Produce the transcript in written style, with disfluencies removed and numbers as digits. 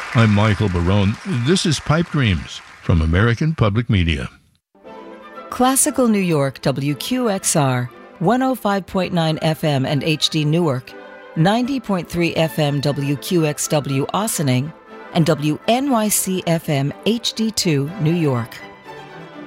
I'm Michael Barone. This is Pipe Dreams from American Public Media. Classical New York, WQXR, 105.9 FM and HD Newark, 90.3 FM WQXW Ossining, and WNYC FM HD2 New York.